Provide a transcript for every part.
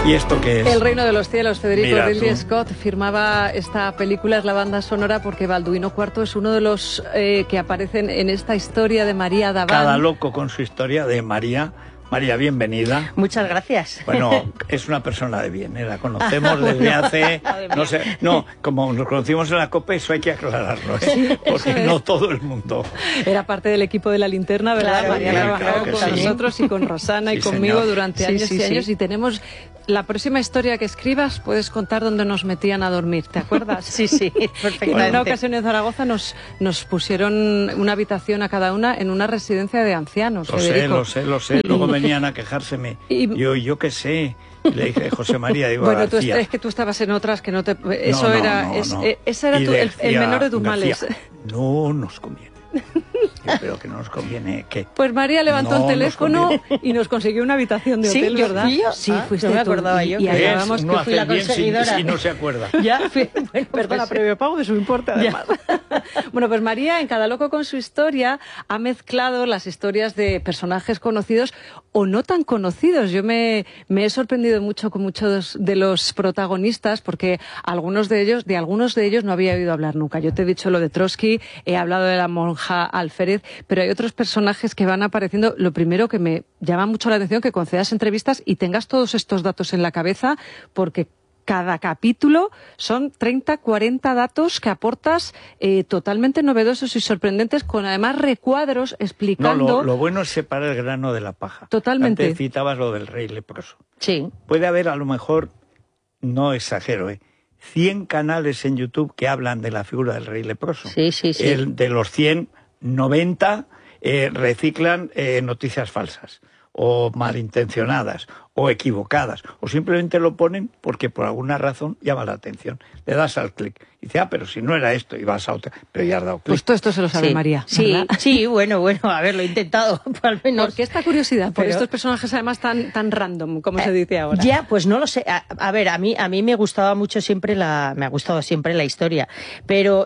¿Y esto qué es? El Reino de los Cielos. Federico Mira Ridley tú. Scott firmaba esta película, es la banda sonora, porque Balduino IV es uno de los que aparecen en esta historia de María Davant. Cada loco con su historia de María. María, bienvenida. Muchas gracias. Bueno, es una persona de bien, la conocemos desde hace, no sé, no, como nos conocimos en la COPE, eso hay que aclararlo, Sí, porque eso no es. todo el mundo. Era parte del equipo de La Linterna, ¿verdad? Claro, María ha claro, trabajado claro que con sí. nosotros y con Rosana y Sí, conmigo señor. durante Sí, años sí, y años, sí. y tenemos la próxima historia que escribas, puedes contar dónde nos metían a dormir, ¿te acuerdas? Sí, sí, En perfectamente. una ocasión en Zaragoza nos pusieron una habitación a cada una en una residencia de ancianos, Federico. Lo sé. Luego venían a quejárseme. Yo qué sé. Y le dije, José María, digo, Bueno, García. es que tú estabas en otras que no te... Eso No, era, no, no. ese era Y el decía menor de tus García, males. No nos conviene. Yo creo que no nos conviene. ¿Qué? Pues María levantó No el nos teléfono conviene. y nos consiguió una habitación de Sí, hotel, yo ¿verdad? fui yo. Sí, Ah, fuiste no me tú. acordaba yo Y que allá ¿Ves? vamos, Uno que hace fui la bien si conseguidora. no se acuerda. Ya, bueno, Perdona, previo pago de su importe, además. Bueno, pues María, en Cada loco con su historia, ha mezclado las historias de personajes conocidos o no tan conocidos. Yo me he sorprendido mucho con muchos de los protagonistas, porque algunos de ellos no había oído hablar nunca. Yo te he dicho lo de Trotsky, he hablado de la monja Alférez, pero hay otros personajes que van apareciendo. Lo primero que me llama mucho la atención, que concedas entrevistas y tengas todos estos datos en la cabeza, porque cada capítulo son 30, 40 datos que aportas totalmente novedosos y sorprendentes, con además recuadros explicando... No, lo bueno es separar el grano de la paja. Totalmente. Antes citabas lo del rey leproso. Sí. Puede haber, a lo mejor, no exagero, 100 canales en YouTube que hablan de la figura del rey leproso. Sí, sí, sí. De los 100, 90 reciclan noticias falsas, o malintencionadas, o equivocadas, o simplemente lo ponen porque por alguna razón llama la atención. Le das al clic y dice, pero si no era esto, y vas a otra, pero ya has dado clic. Pues todo esto se lo sabe Sí, María, sí, ¿verdad? sí, bueno, haberlo intentado, al menos. ¿Por qué esta curiosidad por Pero- estos personajes además tan random, como se dice ahora? Ya, pues no lo sé. A ver, a mí me gustaba mucho siempre me ha gustado siempre la historia. Pero,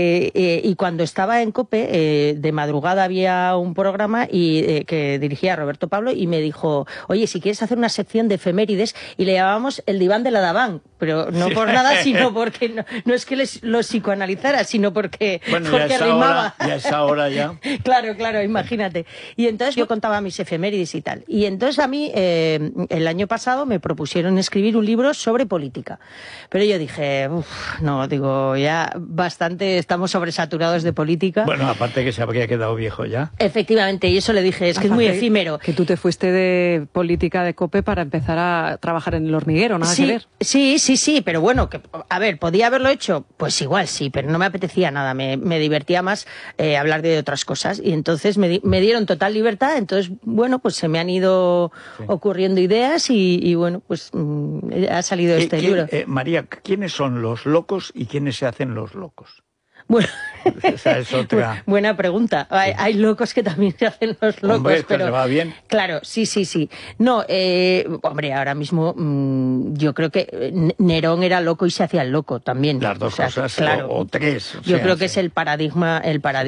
y cuando estaba en COPE, de madrugada había un programa que dirigía Roberto Pablo y me dijo, oye, si quieres hacer una sección de efemérides, y le llamábamos el diván de la Davant, pero no por nada, sino porque no es que lo psicoanalizara, sino porque Bueno, porque rimaba. ya es ahora ya. Claro, imagínate. Y entonces yo contaba mis efemérides y tal. Y entonces a mí, el año pasado, me propusieron escribir un libro sobre política. Pero yo dije, no, digo, ya bastante estamos sobresaturados de política. Bueno, aparte que se habría quedado viejo ya. Efectivamente, y eso le dije, es que es muy Aparte, efímero. Que tú te fuiste de política de COPE para empezar a trabajar en el hormiguero, nada que ver. Sí, pero bueno, a ver, ¿podía haberlo hecho? Pues igual sí, pero no me apetecía nada, me divertía más hablar de otras cosas, y entonces me dieron total libertad. Entonces, bueno, pues se me han ido ocurriendo ideas y bueno, pues ha salido este libro. María, ¿quiénes son los locos y quiénes se hacen los locos? Bueno, Esa es otra. buena pregunta. Hay locos que también se hacen los locos, Hombre, pero se va bien. Claro, sí. No, hombre, ahora mismo yo creo que Nerón era loco y se hacía el loco también. Las dos cosas, claro. o tres. Yo creo que es el paradigma.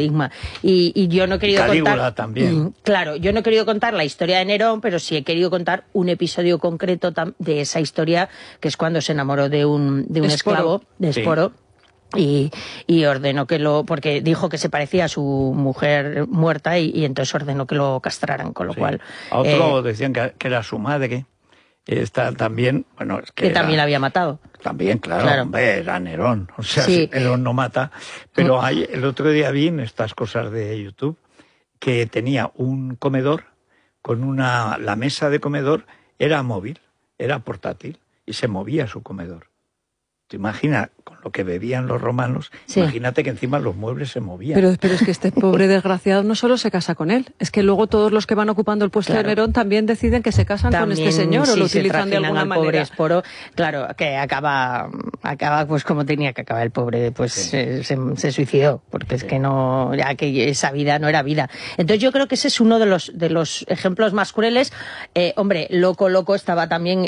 Y yo no he querido Calígula contar... también. Claro, yo no he querido contar la historia de Nerón, pero sí he querido contar un episodio concreto de esa historia, que es cuando se enamoró de un esclavo, de Esporo. Y ordenó porque dijo que se parecía a su mujer muerta, y entonces ordenó que lo castraran, con lo cual... A otro decían que era su madre. Está también, bueno, es que también la había matado. También, claro. Hombre, era Nerón. O sea, Sí. Nerón no mata. Pero el otro día vi en estas cosas de YouTube que tenía un comedor con la mesa de comedor era móvil, era portátil, y se movía su comedor. Te imaginas, con lo que bebían los romanos, imagínate que encima los muebles se movían. Pero es que este pobre desgraciado no solo se casa con él, es que luego todos los que van ocupando el puesto de Nerón también deciden que se casan con este señor, o lo utilizan de alguna manera. Pobre Esporo, claro, que acaba pues como tenía que acabar el pobre, pues se suicidó, porque es que no, ya que esa vida no era vida. Entonces yo creo que ese es uno de los ejemplos más crueles. Hombre, loco estaba también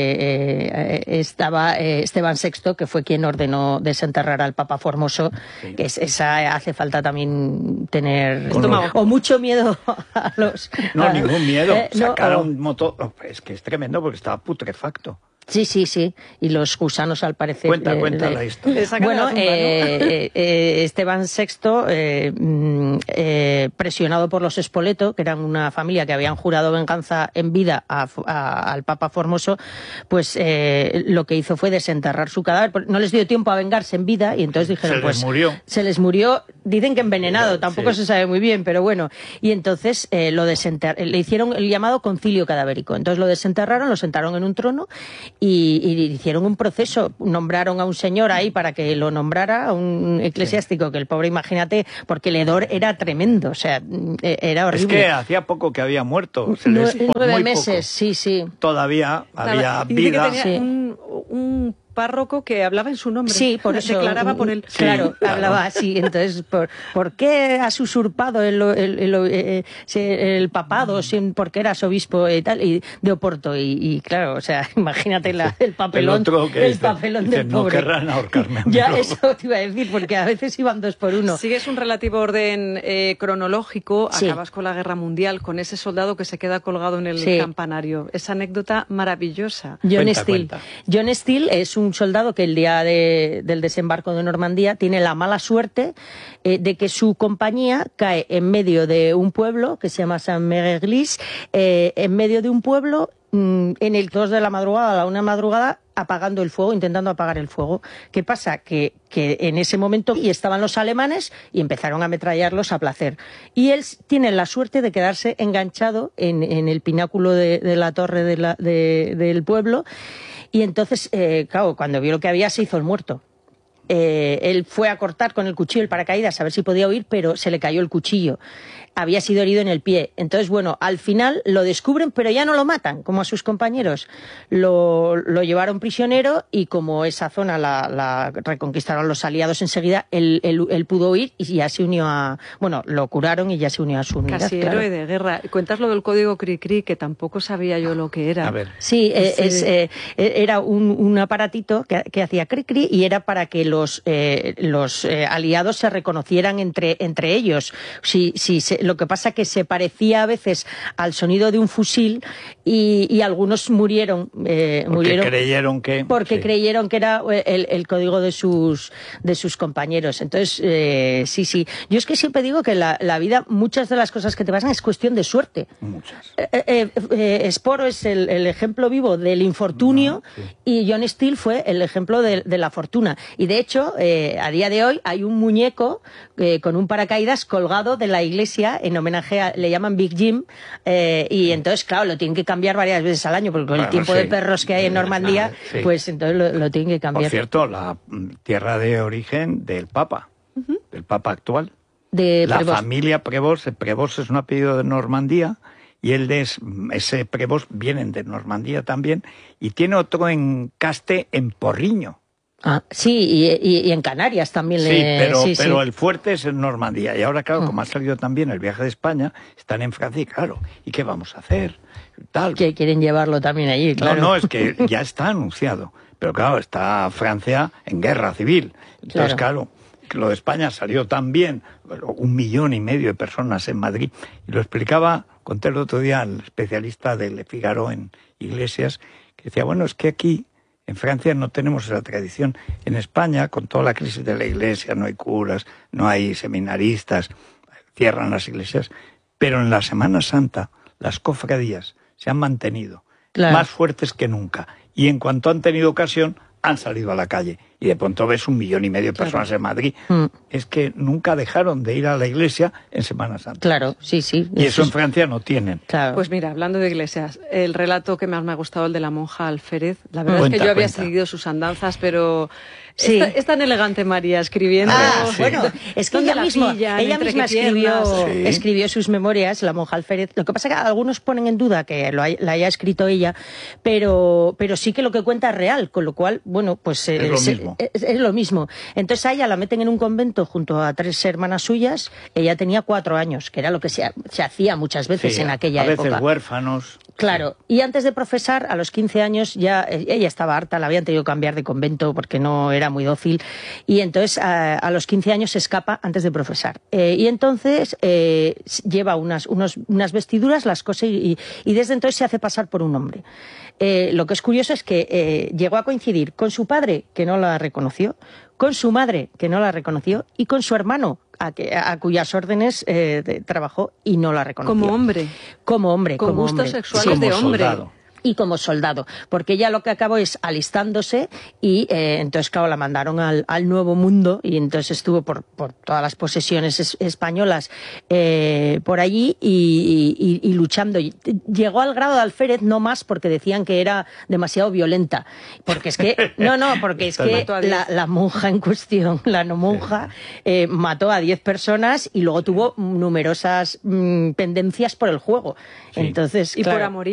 Esteban VI, que fue quien ordenó desenterrar al Papa Formoso, que esa hace falta también tener estómago, o mucho miedo a los... No, ningún miedo. Sacar un motor... Es que es tremendo porque estaba putrefacto. Sí, sí, sí. Y los gusanos, al parecer... Cuenta la historia. Bueno, Esteban VI, presionado por los Spoleto, que eran una familia que habían jurado venganza en vida al Papa Formoso, pues lo que hizo fue desenterrar su cadáver. No les dio tiempo a vengarse en vida y entonces dijeron, se les murió, dicen que envenenado, tampoco se sabe muy bien, pero bueno. Y entonces le hicieron el llamado concilio cadavérico. Entonces lo desenterraron, lo sentaron en un trono y hicieron un proceso, nombraron a un señor ahí para que lo nombrara, a un eclesiástico, que el pobre, imagínate, porque el hedor era tremendo, o sea, era horrible. Es que hacía poco que había muerto. 9 meses, sí, sí. Todavía había vida. vida. Que tenía un párroco que hablaba en su nombre. Sí, por eso. Declaraba por él. Claro, hablaba así. Entonces, ¿por qué has usurpado el papado? Porque eras obispo y tal, y de Oporto. Y claro, o sea, imagínate el papelón, el papelón del no pobre. querrán ahorcarme. Ya, eso te iba a decir, porque a veces iban 2 por 1. Sigues un relativo orden cronológico, acabas con la Guerra Mundial, con ese soldado que se queda colgado en el campanario. Esa anécdota maravillosa. John Steele es un soldado que el día del desembarco de Normandía tiene la mala suerte de que su compañía cae en medio de un pueblo que se llama Saint-Mère-Église, en medio de un pueblo en el 2 de la madrugada, a la 1 de la madrugada, apagando el fuego, intentando apagar el fuego. ¿Qué pasa? Que en ese momento y estaban los alemanes y empezaron a ametrallarlos a placer. Y él tiene la suerte de quedarse enganchado en el pináculo de la torre del pueblo. Y entonces, claro, cuando vio lo que había, se hizo el muerto. Él fue a cortar con el cuchillo el paracaídas a ver si podía huir, pero se le cayó el cuchillo. Había sido herido en el pie. Entonces, bueno, al final lo descubren, pero ya no lo matan, como a sus compañeros. Lo llevaron prisionero y como esa zona la reconquistaron los aliados enseguida, él pudo huir y ya se unió bueno, lo curaron y ya se unió a su unidad. Casi héroe de guerra. Cuentas lo del código Cri-Cri, que tampoco sabía yo lo que era. A ver. Sí, era un aparatito que hacía Cri-Cri y era para que los aliados se reconocieran entre ellos. Lo que pasa que se parecía a veces al sonido de un fusil y algunos murieron. Creyeron que... Porque creyeron que era el código de sus compañeros. Entonces, sí. Yo es que siempre digo que la vida, muchas de las cosas que te pasan es cuestión de suerte. Muchas. Sporo es el ejemplo vivo del infortunio y John Steele fue el ejemplo de la fortuna. Y de hecho, a día de hoy hay un muñeco con un paracaídas colgado de la iglesia en homenaje le llaman Big Jim, y entonces, claro, lo tienen que cambiar varias veces al año, porque con el tiempo de perros que hay en Normandía, pues entonces lo tienen que cambiar. Por cierto, la tierra de origen del Papa, del Papa actual. La familia Prevost es un apellido de Normandía, y ese Prevost vienen de Normandía también, y tiene otro encaste en Porriño. Ah, sí, y en Canarias también. Pero el fuerte es en Normandía. Y ahora, claro, como ha salido también el viaje de España, están en Francia y claro, ¿y qué vamos a hacer? Tal. Que quieren llevarlo también allí, claro. No, es que ya está anunciado. Pero claro, está Francia en guerra civil. Entonces, claro, lo de España salió tan bien, 1,5 millones de personas en Madrid. Y lo explicaba, conté el otro día al especialista del Le Figaro en Iglesias, que decía, bueno, es que aquí en Francia no tenemos esa tradición. En España, con toda la crisis de la iglesia, no hay curas, no hay seminaristas, cierran las iglesias, pero en la Semana Santa las cofradías se han mantenido más fuertes que nunca. Y en cuanto han tenido ocasión, han salido a la calle. Y de pronto ves 1,5 millones de personas en Madrid. Es que nunca dejaron de ir a la iglesia en Semana Santa. Claro, sí. Y eso en Francia no tienen. Claro. Pues mira, hablando de iglesias, el relato que más me ha gustado, el de la monja Alférez. La verdad es que yo había seguido sus andanzas, pero es tan elegante María escribiendo. Bueno, es que ella misma escribió sus memorias, la monja Alférez. Lo que pasa es que algunos ponen en duda que la haya escrito ella, pero sí que lo que cuenta es real, con lo cual, bueno, pues es lo mismo. Entonces a ella la meten en un convento junto a 3 hermanas suyas. Ella tenía 4 años, que era lo que se hacía muchas veces en aquella época. A veces huérfanos. Claro, y antes de profesar, a los 15 años ya ella estaba harta, la habían tenido que cambiar de convento porque no era muy dócil, y entonces a los 15 años se escapa antes de profesar. Y entonces lleva unas vestiduras, las cose y desde entonces se hace pasar por un hombre. Lo que es curioso es que llegó a coincidir con su padre, que no la reconoció, con su madre, que no la reconoció, y con su hermano, a cuyas órdenes trabajó y no la reconoció. Como hombre. Como hombre. Con como gustos hombre. sexuales de hombre. Soldado. Y como soldado, porque ella lo que acabó es alistándose y entonces, claro, la mandaron al Nuevo Mundo y entonces estuvo por todas las posesiones españolas por allí y luchando. Llegó al grado de alférez, no más porque decían que era demasiado violenta. Porque es que, porque es que la monja en cuestión, la no monja, mató a 10 personas y luego tuvo numerosas pendencias por el juego. Sí. Entonces, Y claro, por amor